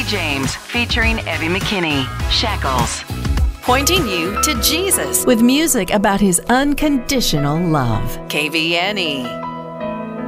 James featuring Evie McKinney, Shackles. Pointing you to Jesus with music about his unconditional love. KVNE.